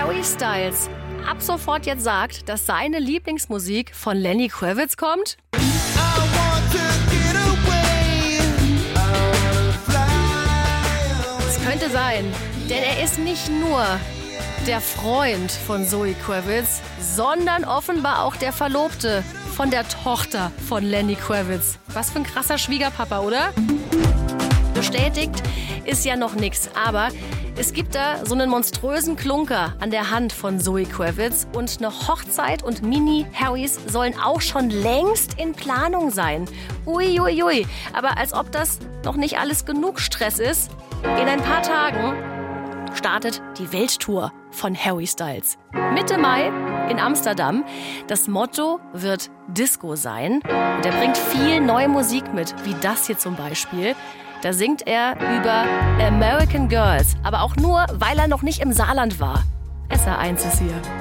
Harry Styles ab sofort jetzt sagt, dass seine Lieblingsmusik von Lenny Kravitz kommt? Es könnte sein, denn er ist nicht nur der Freund von Zoe Kravitz, sondern offenbar auch der Verlobte von der Tochter von Lenny Kravitz. Was für ein krasser Schwiegerpapa, oder? Bestätigt ist ja noch nichts, aber es gibt da so einen monströsen Klunker an der Hand von Zoe Kravitz und eine Hochzeit und Mini-Harrys sollen auch schon längst in Planung sein. Uiuiui, aber als ob das noch nicht alles genug Stress ist, in ein paar Tagen startet die Welttour von Harry Styles. Mitte Mai in Amsterdam. Das Motto wird Disco sein. Und er bringt viel neue Musik mit, wie das hier zum Beispiel. Da singt er über American Girls, aber auch nur, weil er noch nicht im Saarland war. SR1 ist hier.